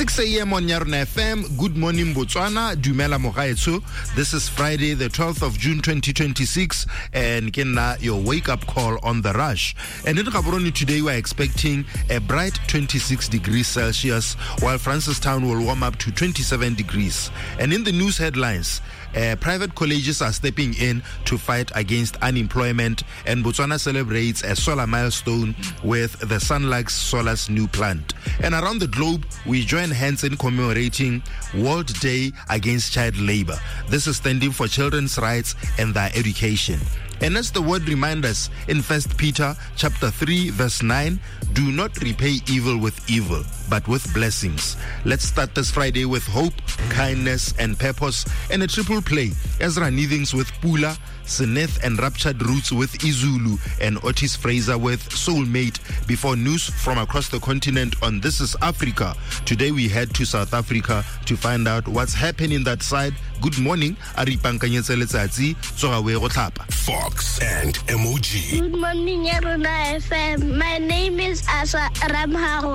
6 a.m. on Nyaruna FM. Good morning, Botswana. Dumela Mogaetso. This is Friday, the 12th of June, 2026, and your wake-up call on the rush. And in Gaborone today, we are expecting a bright 26 degrees Celsius, while Francistown will warm up to 27 degrees. And in the news headlines, private colleges are stepping in to fight against unemployment, and Botswana celebrates a solar milestone with the Sunlux Solar's new plant. And around the globe, we join hands in commemorating World Day Against Child Labor. This is standing for children's rights and their education. And as the word reminds us in 1 Peter chapter 3 verse 9, do not repay evil with evil, but with blessings. Let's start this Friday with hope, kindness, and purpose, and a triple play. Ezra Nithings with Pula, Seneth and Raptured Roots with Izulu, and Otis Fraser with Soulmate, before news from across the continent on This is Africa. Today we head to South Africa to find out what's happening that side. Good morning, Aripankanyetse Letsatsi, Tsogawe go tlhapa. Fox and Emoji. Good morning, Nyaruna FM. My name is Asa Ramharo.